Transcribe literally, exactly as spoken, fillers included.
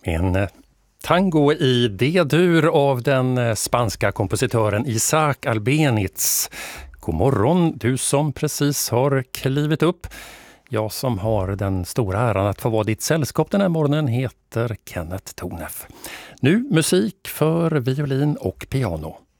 En eh, tango i D-dur av den eh, spanska kompositören Isaac Albeniz. God morgon, du som precis har klivit upp. Jag som har den stora äran att få vara ditt sällskap den här morgonen heter Kenneth Tornef. Nu musik för violin och piano.